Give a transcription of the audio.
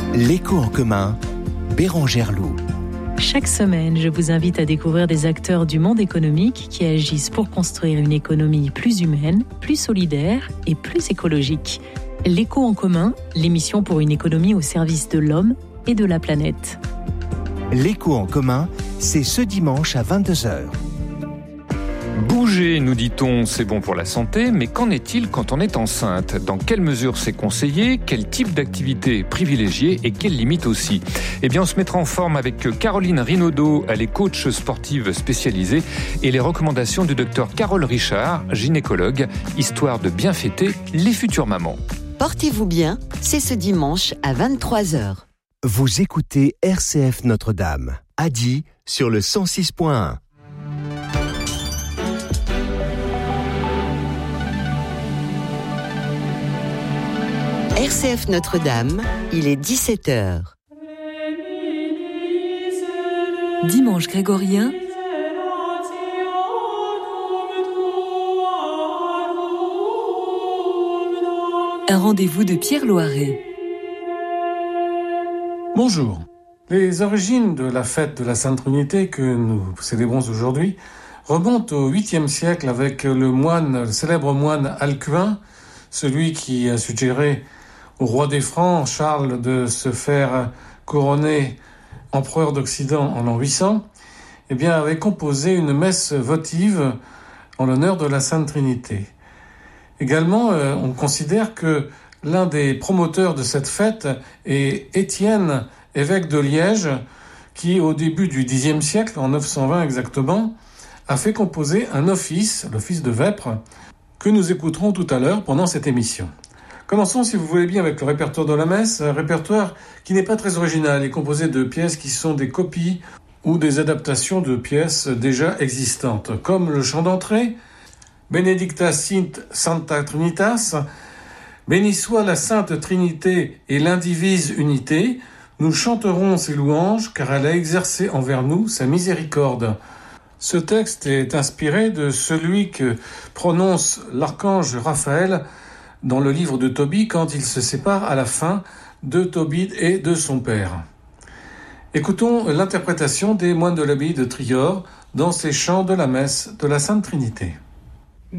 L'écho en commun, Bérangère Loup. Chaque semaine, je vous invite à découvrir des acteurs du monde économique qui agissent pour construire une économie plus humaine, plus solidaire et plus écologique. L'écho en commun, l'émission pour une économie au service de l'homme et de la planète. L'écho en commun, c'est ce dimanche à 22h. Bouger, nous dit-on, c'est bon pour la santé, mais qu'en est-il quand on est enceinte ? Dans quelle mesure c'est conseillé ? Quel type d'activité privilégiée et quelles limites aussi ? Eh bien, on se mettra en forme avec Caroline Rinaudot, elle est coach sportive spécialisée, et les recommandations du docteur Carole Richard, gynécologue, histoire de bien fêter les futures mamans. Portez-vous bien, c'est ce dimanche à 23h. Vous écoutez RCF Notre-Dame, à Die sur le 106.1. RCF Notre-Dame, il est 17h. Dimanche grégorien, un rendez-vous de Pierre Loiret. Bonjour. Les origines de la fête de la Sainte Trinité que nous célébrons aujourd'hui remontent au 8e siècle avec le célèbre moine Alcuin, celui qui a suggéré au roi des Francs, Charles, de se faire couronner empereur d'Occident en l'an 800, avait composé une messe votive en l'honneur de la Sainte Trinité. Également, on considère que l'un des promoteurs de cette fête est Étienne, évêque de Liège, qui, au début du Xe siècle, en 920 exactement, a fait composer un office, l'office de vêpres, que nous écouterons tout à l'heure pendant cette émission. Commençons, si vous voulez bien, avec le répertoire de la messe, un répertoire qui n'est pas très original, est composé de pièces qui sont des copies ou des adaptations de pièces déjà existantes, comme le chant d'entrée, Benedicta sint Sancta Trinitas, béni soit la Sainte Trinité et l'indivise unité, nous chanterons ses louanges car elle a exercé envers nous sa miséricorde. Ce texte est inspiré de celui que prononce l'archange Raphaël dans le livre de Tobie quand il se sépare à la fin de Tobie et de son père. Écoutons l'interprétation des moines de l'abbaye de Trior dans ces chants de la messe de la Sainte Trinité.